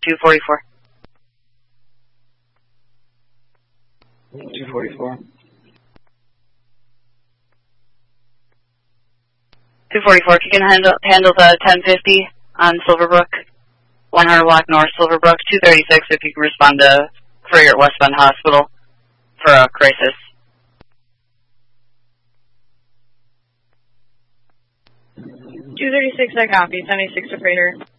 244. 244. 244, if you can handle the 1050 on Silverbrook, 100 block north Silverbrook. 236, if you can respond to Frayert West Bend Hospital for a crisis. I copy. 76 to Freighter.